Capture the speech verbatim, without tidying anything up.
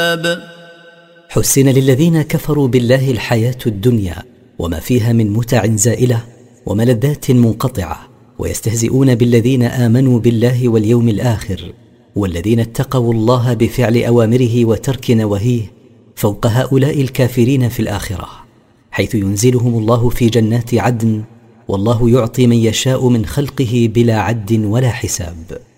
حسن للذين كفروا بالله الحياة الدنيا وما فيها من متع زائلة وملذات منقطعة، ويستهزئون بالذين آمنوا بالله واليوم الآخر والذين اتقوا الله بفعل أوامره وترك نواهيه فوق هؤلاء الكافرين في الآخرة، حيث ينزلهم الله في جنات عدن، والله يعطي من يشاء من خلقه بلا عد ولا حساب.